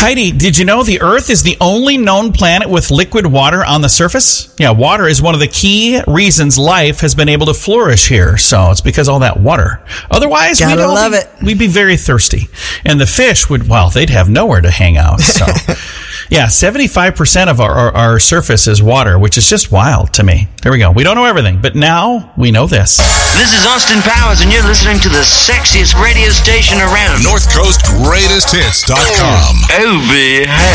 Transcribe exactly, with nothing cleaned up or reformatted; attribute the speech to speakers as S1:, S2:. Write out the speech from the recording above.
S1: Heidi, did you know the Earth is the only known planet with liquid water on the surface? Yeah, water is one of the key reasons life has been able to flourish here. So it's because of all that water. Otherwise, we'd,
S2: Gotta love
S1: be,
S2: it.
S1: we'd be very thirsty. And the fish would, well, they'd have nowhere to hang out. So, yeah, seventy-five percent of our, our, our surface is water, which is just wild to me. There we go. We don't know everything, but now we know this.
S3: This is Austin Powers, and you're listening to the sexiest radio station around.
S4: North Coast Greatest Hits dot com.
S3: Oh, behave.